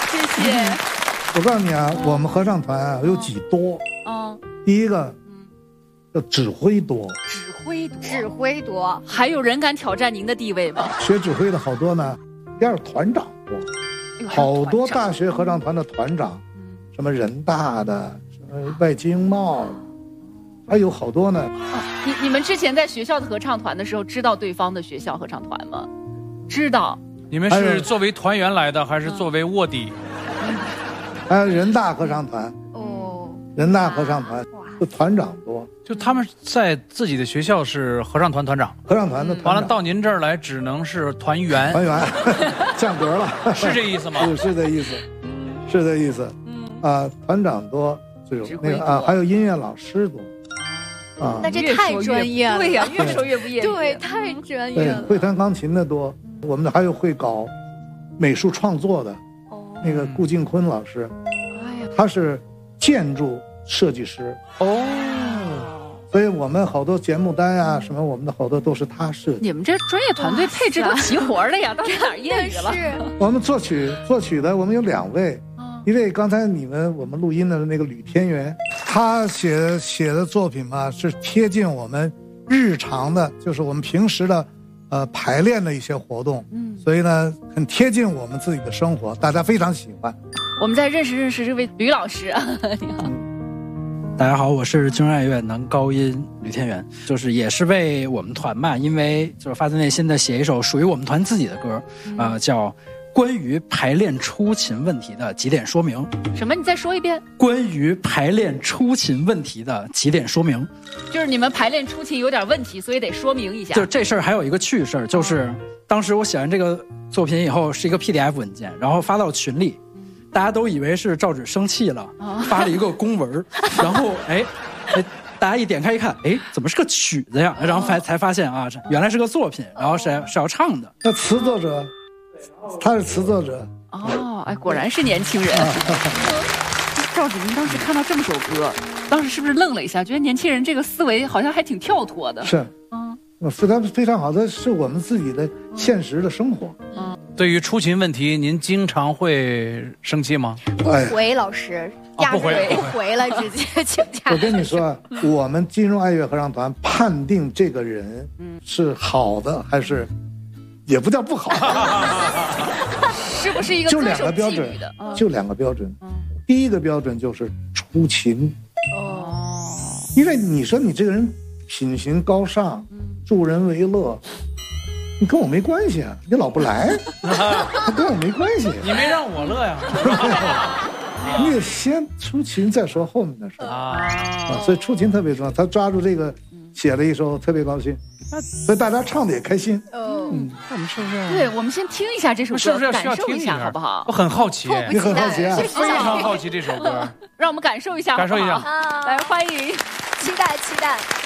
谢谢。 我告诉你啊，我们合唱团啊有几多？第一个叫指挥多， 指挥多，还有人敢挑战您的地位吗？ 学指挥的好多呢。第二团长多，好多大学合唱团的团长，什么人大的，什么外经贸，还有好多呢。 你们之前在学校的合唱团的时候，知道对方的学校合唱团吗？知道。 你们是作为团员来的，还是作为卧底？ 还有人大合唱团人大合唱团就团长多， 就他们在自己的学校是合唱团团长， 合唱团的团长完了到您这儿来只能是团员， 降格了， 是这意思吗？ 是这意思，是这意思。团长多，就有那个还有音乐老师多。 那这太专业了。 对呀，越说越不业余。 对，太专业了。 会弹钢琴的多，我们还有会搞美术创作的，那个顾敬坤老师，他是建筑设计师所以我们好多节目单啊什么，我们的好多都是他设计。 你们这专业团队配置都齐活了呀，到底哪儿业余了？ 我们作曲的，我们有2位。一位刚才我们录音的那个吕天元，他写的作品嘛，是贴近我们日常的，就是我们平时的排练的一些活动，所以呢很贴近我们自己的生活，大家非常喜欢。 我们再认识这位吕老师。你好。 大家好，我是京爱乐男高音吕天元，就是也是为我们团嘛，因为就是发自内心的写一首属于我们团自己的歌，叫关于排练出琴问题的几点说明。 什么？你再说一遍。 关于排练出琴问题的几点说明， 就是你们排练出琴有点问题，所以得说明一下。 就这事儿还有一个趣事儿，就是当时我写完这个作品以后是一个 PDF 文件，然后发到群里，大家都以为是赵芷生气了，发了一个公文，然后大家一点开一看，怎么是个曲子呀？然后才发现啊，原来是个作品，然后是要唱的。 那词作者，他是词作者。 果然是年轻人。赵芷，您当时看到这么首歌，当时是不是愣了一下，觉得年轻人这个思维好像还挺跳脱的？ 是，非常好的，是我们自己的现实的生活。 对于出琴问题，您经常会生气吗？ 不回老师，压根不回了，直接请假。 我跟你说，我们金融爱乐合唱团判定这个人是好的还是也不叫不好， 是不是一个就2个标准？就2个标准。第一个标准就是出琴。因为你说你这个人品行高尚，助人为乐，你跟我没关系啊，你老不来，跟我没关系。 你没让我乐呀。 你得先出琴再说后面的事所以出琴特别重要。他抓住这个写了一首，特别高兴，所以大家唱的也开心。 我们是不是？ 对，我们先听一下这首歌， 是不是要感受一下，好不好？ 我很好奇， 你很好奇啊？ 非常好奇这首歌， 让我们感受一下， 感受一下。 来，欢迎， 期待。